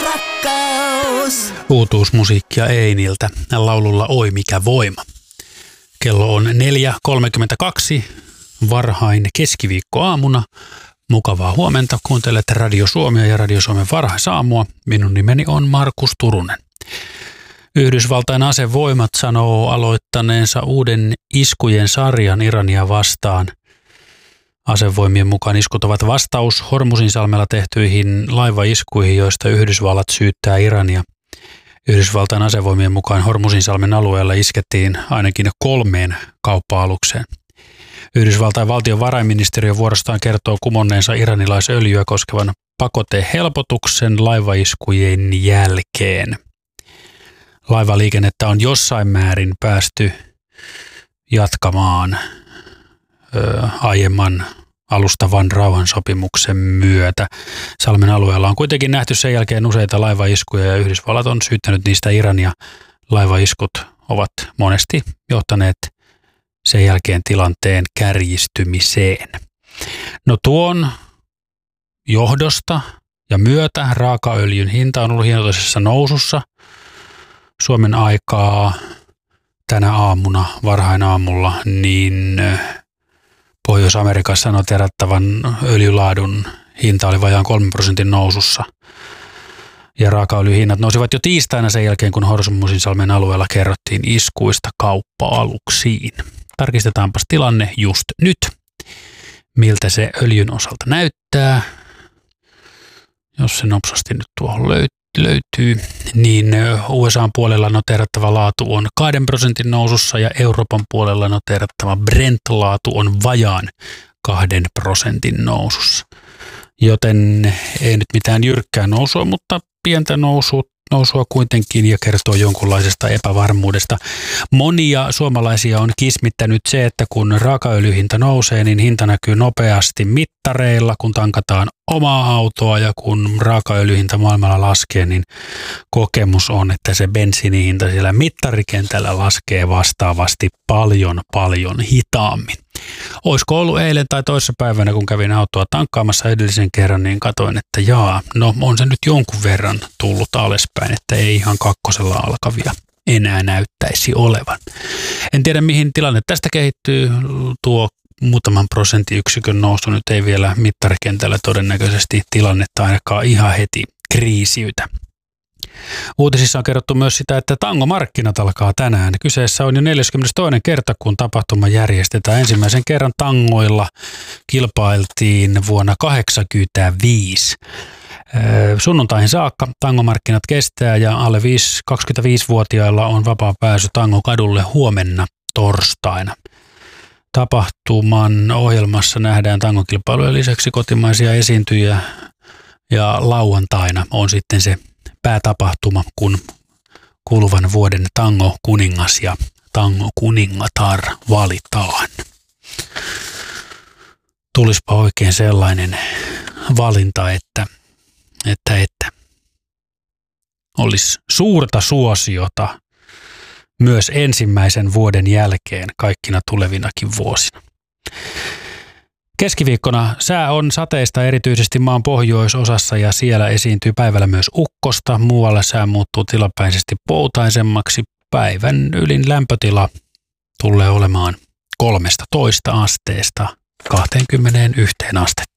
rakkaus. Uutuusmusiikkia Einiltä laululla Oi mikä voima. Kello on 4.32 varhain keskiviikkoaamuna. Mukavaa huomenta. Kuuntelet Radio Suomea ja Radio Suomen varhaisaamua. Minun nimeni on Markus Turunen. Yhdysvaltain asevoimat sanoo aloittaneensa uuden iskujen sarjan Irania vastaan. Asevoimien mukaan iskut ovat vastaus Hormuzinsalmella tehtyihin laivaiskuihin, joista Yhdysvallat syyttää Irania. Yhdysvaltain asevoimien mukaan Hormuzinsalmen alueella iskettiin ainakin 3 kauppa-alukseen. Yhdysvaltain valtiovarainministeriö vuorostaan kertoo kumonneensa iranilaisöljyä koskevan pakotehelpotuksen laivaiskujen jälkeen. Laivaliikennettä on jossain määrin päästy jatkamaan aiemman alustavan rauhansopimuksen myötä. Salmen alueella on kuitenkin nähty sen jälkeen useita laivaiskuja ja Yhdysvallat on syyttänyt niistä Irania. Laivaiskut ovat monesti johtaneet sen jälkeen tilanteen kärjistymiseen. No tuon johdosta ja myötä raakaöljyn hinta on ollut hienoisessa nousussa. Suomen aikaa tänä aamuna, varhain aamulla, niin Pohjois-Amerikassa noterattavan öljylaadun hinta oli vajaan 3% nousussa. Ja raakaöljyhinnat nousivat jo tiistaina sen jälkeen, kun Hormuzinsalmen alueella kerrottiin iskuista kauppa-aluksiin. Tarkistetaanpas tilanne just nyt, miltä se öljyn osalta näyttää. Jos se nopsasti nyt tuohon löytyy, niin USA:n puolella noterattava laatu on 2% nousussa ja Euroopan puolella noterattava Brent-laatu on vajaan 2% nousussa. Joten ei nyt mitään jyrkkää nousua, mutta pientä nousua kuitenkin ja kertoo jonkunlaisesta epävarmuudesta. Monia suomalaisia on kismittänyt se, että kun raakaöljyhinta nousee, niin hinta näkyy nopeasti mittareilla, kun tankataan omaa autoa ja kun raakaöljyhinta maailmalla laskee, niin kokemus on, että se bensiinihinta siellä mittarikentällä laskee vastaavasti paljon hitaammin. Olisiko ollut eilen tai toissapäivänä, kun kävin autoa tankkaamassa edellisen kerran, niin katsoin, että on se nyt jonkun verran tullut alaspäin, että ei ihan kakkosella alkavia enää näyttäisi olevan. En tiedä, mihin tilanne tästä kehittyy. Tuo muutaman prosenttiyksikön nousu nyt ei vielä mittarikentällä todennäköisesti tilannetta ainakaan ihan heti kriisiytä. Uutisissa on kerrottu myös sitä, että tangomarkkinat alkaa tänään. Kyseessä on jo 42. kerta, kun tapahtuma järjestetään. Ensimmäisen kerran tangoilla kilpailtiin vuonna 1985. Sunnuntaihin saakka tangomarkkinat kestää ja alle 25-vuotiailla on vapaa pääsy tangokadulle huomenna torstaina. Tapahtuman ohjelmassa nähdään tangokilpailujen lisäksi kotimaisia esiintyjiä ja lauantaina on sitten se päätapahtuma, kun kuluvan vuoden tango-kuningas ja tango-kuningatar valitaan. Tulispa oikein sellainen valinta, että olisi suurta suosiota myös ensimmäisen vuoden jälkeen kaikkina tulevinakin vuosina. Keskiviikkona sää on sateista erityisesti maan pohjoisosassa ja siellä esiintyy päivällä myös ukkosta. Muualla sää muuttuu tilapäisesti poutaisemmaksi. Päivän ylin lämpötila tulee olemaan 13 asteesta 21 astetta.